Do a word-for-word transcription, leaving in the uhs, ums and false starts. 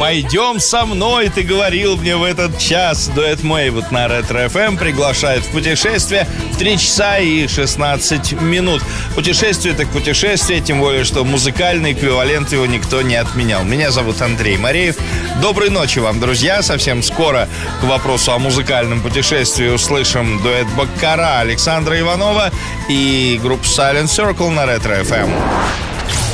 «Пойдем со мной», ты говорил мне в этот час. Дуэт Мэйвуд на Ретро-эф эм приглашает в путешествие в три часа и шестнадцать минут. Путешествие так путешествие, тем более, что музыкальный эквивалент его никто не отменял. Меня зовут Андрей Мореев. Доброй ночи вам, друзья. Совсем скоро к вопросу о музыкальном путешествии услышим дуэт Баккара Александра Иванова и группу Silent Circle на Ретро-эф эм.